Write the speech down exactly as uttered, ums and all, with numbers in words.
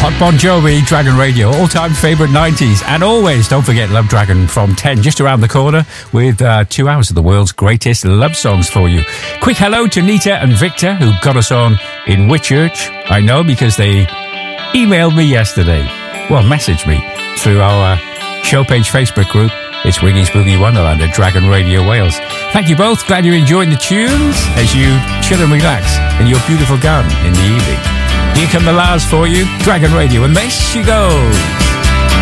Hot Bon Jovi, Dragon Radio, all-time favourite nineties. And always, don't forget Love Dragon from ten, just around the corner, with uh, two hours of the world's greatest love songs for you. Quick hello to Nita and Victor, who got us on in Whitchurch. I know because they emailed me yesterday. Well, messaged me through our show page Facebook group. It's Wiggy's Boogie Wonderland at Dragon Radio Wales. Thank you both. Glad you're enjoying the tunes as you chill and relax in your beautiful garden in the evening. Here come the Lars for you, Dragon Radio, and there she goes.